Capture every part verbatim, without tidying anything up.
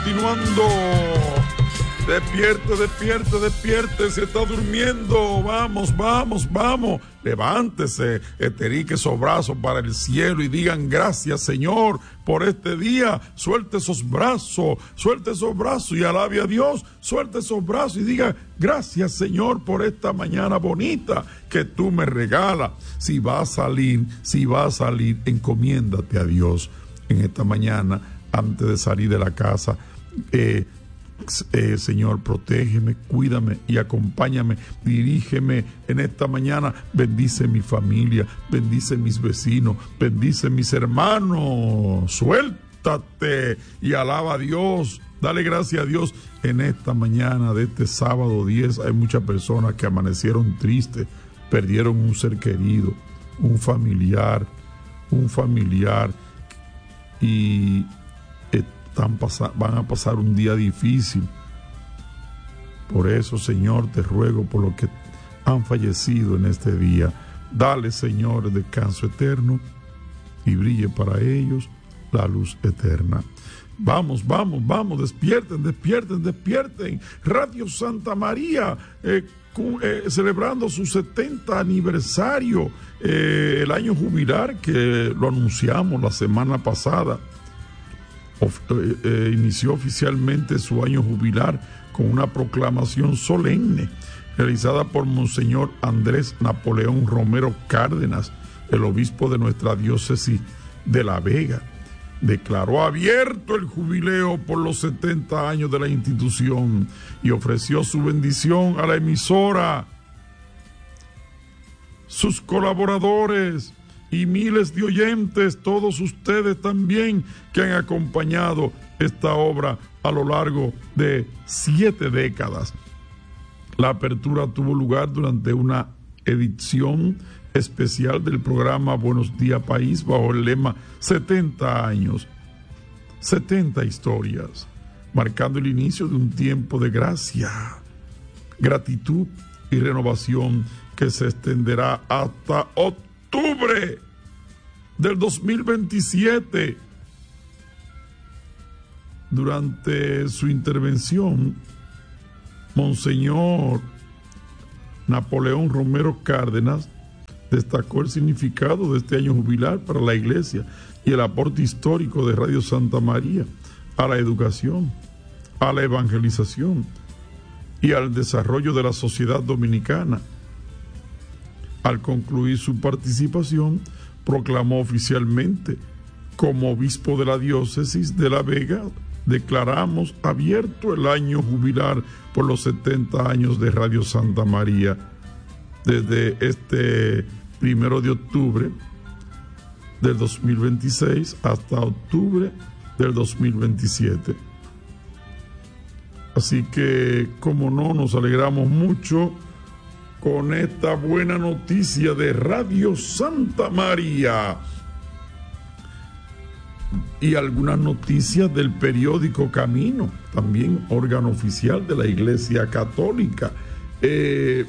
Continuando, despierte, despierte, despierte, se está durmiendo, vamos, vamos, vamos, levántese, esterique esos brazos para el cielo y digan gracias Señor por este día, suelte esos brazos, suelte esos brazos y alabe a Dios, suelte esos brazos y diga gracias Señor por esta mañana bonita que tú me regalas. Si va a salir, si va a salir, encomiéndate a Dios en esta mañana antes de salir de la casa. Eh, eh, Señor, protégeme, cuídame y acompáñame, dirígeme en esta mañana, bendice mi familia, bendice mis vecinos, bendice mis hermanos, suéltate y alaba a Dios, dale gracias a Dios. En esta mañana de este sábado diez hay muchas personas que amanecieron tristes, perdieron un ser querido, un familiar, un familiar y Están pasar, van a pasar un día difícil. Por eso, Señor, te ruego por los que han fallecido en este día. Dale, Señor, descanso eterno y brille para ellos la luz eterna. Vamos, vamos, vamos, despierten, despierten, despierten. Radio Santa María, eh, eh, celebrando su setenta aniversario, eh, el año jubilar que lo anunciamos la semana pasada. Of, eh, eh, inició oficialmente su año jubilar con una proclamación solemne realizada por Monseñor Andrés Napoleón Romero Cárdenas, el obispo de nuestra diócesis de La Vega. Declaró abierto el jubileo por los setenta años de la institución y ofreció su bendición a la emisora, sus colaboradores y miles de oyentes, todos ustedes también que han acompañado esta obra a lo largo de siete décadas. La apertura tuvo lugar durante una edición especial del programa Buenos Días País bajo el lema setenta años, setenta historias, marcando el inicio de un tiempo de gracia, gratitud y renovación que se extenderá hasta octubre octubre del dos mil veintisiete. Durante su intervención, Monseñor Napoleón Romero Cárdenas destacó el significado de este año jubilar para la Iglesia y el aporte histórico de Radio Santa María a la educación, a la evangelización y al desarrollo de la sociedad dominicana. Al concluir su participación, proclamó oficialmente: como obispo de la diócesis de La Vega, declaramos abierto el año jubilar por los setenta años de Radio Santa María, desde este primero de octubre del dos mil veintiséis hasta octubre del dos mil veintisiete. Así que, como no, nos alegramos mucho con esta buena noticia de Radio Santa María y algunas noticias del periódico Camino, también órgano oficial de la Iglesia Católica. Eh,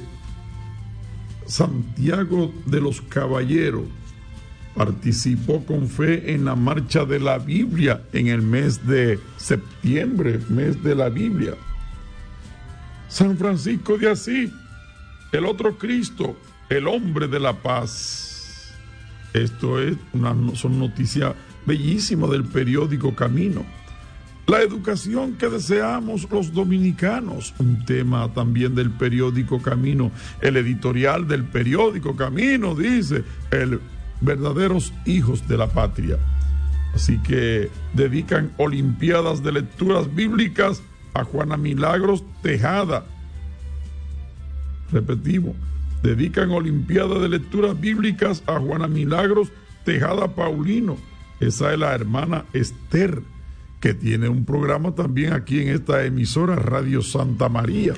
Santiago de los Caballeros participó con fe en la Marcha de la Biblia en el mes de septiembre, mes de la Biblia. San Francisco de Asís, el otro Cristo, el hombre de la paz. Esto es una, son noticias bellísimas del periódico Camino. La educación que deseamos los dominicanos, un tema también del periódico Camino. El editorial del periódico Camino dice: el verdaderos hijos de la patria. Así que dedican olimpiadas de lecturas bíblicas a Juana Milagros Tejada. Repetimos, dedican olimpiadas de lecturas bíblicas a Juana Milagros Tejada Paulino. Esa es la hermana Esther, que tiene un programa también aquí en esta emisora Radio Santa María.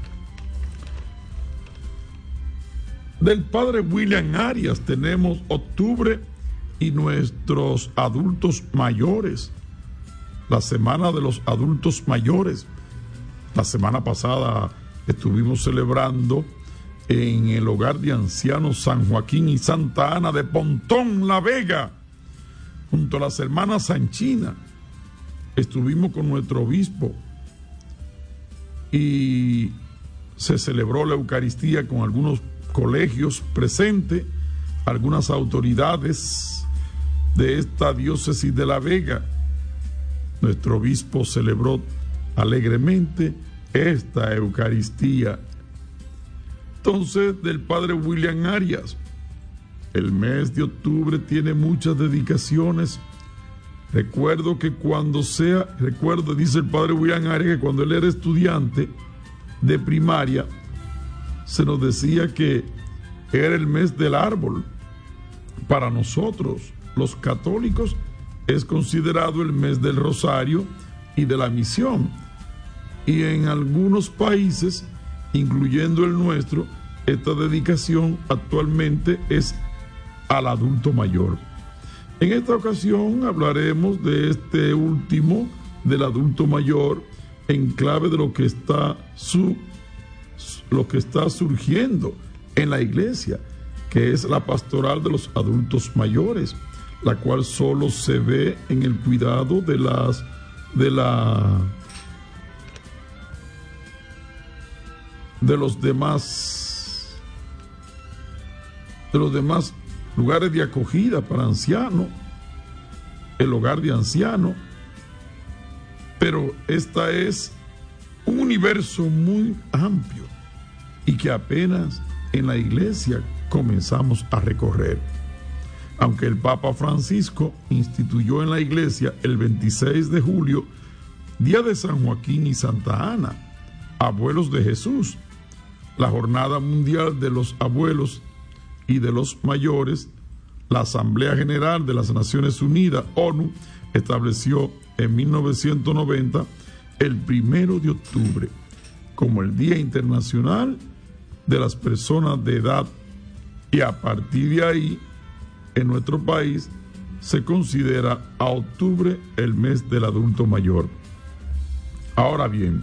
Del padre William Arias tenemos octubre y nuestros adultos mayores, la semana de los adultos mayores. La semana pasada estuvimos celebrando en el hogar de ancianos San Joaquín y Santa Ana de Pontón, La Vega, junto a las hermanas Sanchina, estuvimos con nuestro obispo y se celebró la Eucaristía con algunos colegios presentes, algunas autoridades de esta diócesis de La Vega. Nuestro obispo celebró alegremente esta Eucaristía. Entonces, del padre William Arias, el mes de octubre tiene muchas dedicaciones. Recuerdo que cuando sea, recuerdo, dice el padre William Arias, que cuando él era estudiante de primaria, se nos decía que era el mes del árbol. Para nosotros, los católicos, es considerado el mes del rosario y de la misión. Y en algunos países, incluyendo el nuestro, esta dedicación actualmente es al adulto mayor. En esta ocasión hablaremos de este último, del adulto mayor, en clave de lo que está, su, lo que está surgiendo en la iglesia, que es la pastoral de los adultos mayores, la cual solo se ve en el cuidado de las de la de los demás de los demás lugares de acogida para ancianos, el hogar de ancianos, pero esta es un universo muy amplio y que apenas en la iglesia comenzamos a recorrer. Aunque el Papa Francisco instituyó en la iglesia el veintiséis de julio, Día de San Joaquín y Santa Ana, abuelos de Jesús, la Jornada Mundial de los Abuelos y de los Mayores, la Asamblea General de las Naciones Unidas, ONU, estableció en mil novecientos noventa el primero de octubre como el Día Internacional de las Personas de Edad, y a partir de ahí, en nuestro país, se considera a octubre el mes del adulto mayor. Ahora bien,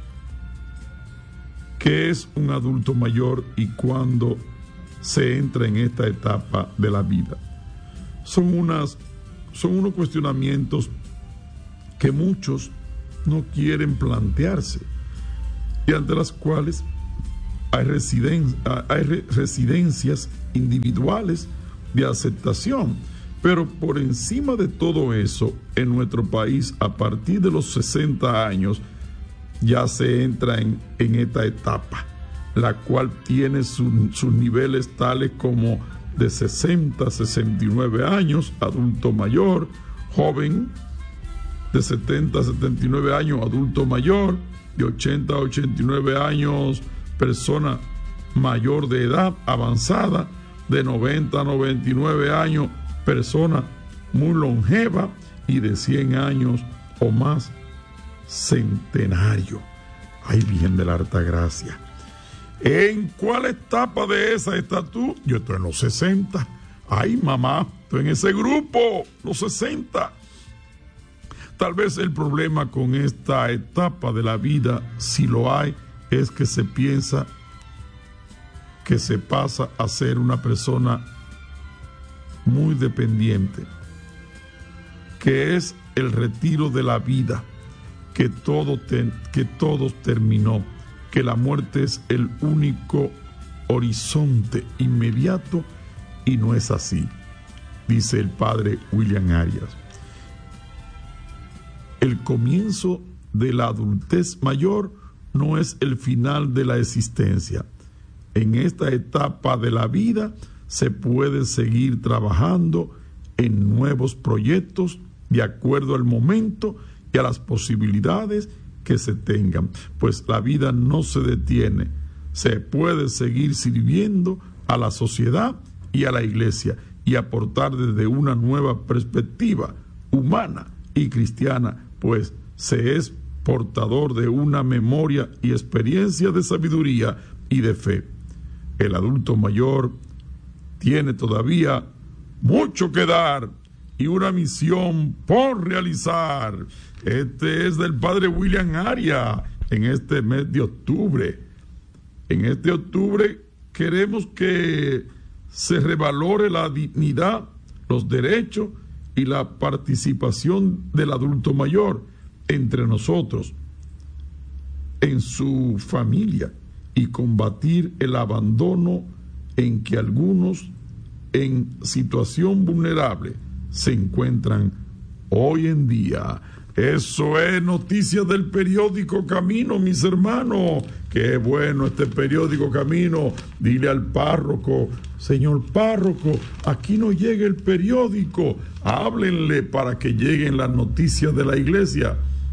¿qué es un adulto mayor y cuándo se entra en esta etapa de la vida? Son, unas, son unos cuestionamientos que muchos no quieren plantearse y ante las cuales hay, residen, hay residencias individuales de aceptación, pero por encima de todo eso, en nuestro país, a partir de los sesenta años, ya se entra en, en esta etapa, la cual tiene su, sus niveles tales como de sesenta a sesenta y nueve años, adulto mayor, joven, de setenta a setenta y nueve años, adulto mayor, de ochenta a ochenta y nueve años, persona mayor de edad avanzada, de noventa a noventa y nueve años, persona muy longeva, y de cien años o más, centenario. Ay, bien de la harta gracia. ¿En cuál etapa de esa estás tú? Yo estoy en los sesenta. Ay, mamá, estoy en ese grupo, los sesenta. Tal vez el problema con esta etapa de la vida, si lo hay, es que se piensa que se pasa a ser una persona muy dependiente, que es el retiro de la vida, que todo, te, que todo terminó, que la muerte es el único horizonte inmediato, y no es así, dice el padre William Arias. El comienzo de la adultez mayor no es el final de la existencia. En esta etapa de la vida se puede seguir trabajando en nuevos proyectos de acuerdo al momento y a las posibilidades que se tengan, pues la vida no se detiene, se puede seguir sirviendo a la sociedad y a la iglesia y aportar desde una nueva perspectiva humana y cristiana, pues se es portador de una memoria y experiencia de sabiduría y de fe. El adulto mayor tiene todavía mucho que dar y una misión por realizar. Este es del padre William Arias en este mes de octubre. En este octubre queremos que se revalore la dignidad, los derechos y la participación del adulto mayor, entre nosotros, en su familia, y combatir el abandono en que algunos en situación vulnerable se encuentran hoy en día. Eso es noticia del periódico Camino, mis hermanos. Qué bueno este periódico Camino. Dile al párroco: señor párroco, aquí no llega el periódico. Háblenle para que lleguen las noticias de la iglesia.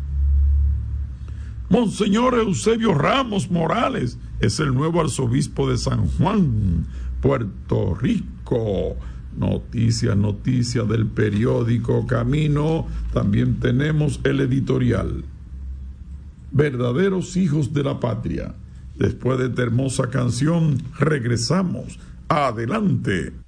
Monseñor Eusebio Ramos Morales es el nuevo arzobispo de San Juan, Puerto Rico. Noticia, noticia del periódico Camino. También tenemos el editorial. Verdaderos hijos de la patria. Después de esta hermosa canción, regresamos. Adelante.